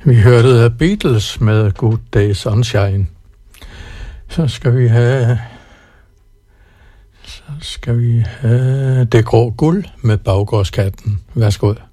Vi hørte The Beatles med Good Day Sunshine. Så skal vi have Det Grå Guld med Baggårdskatten. Værsgo.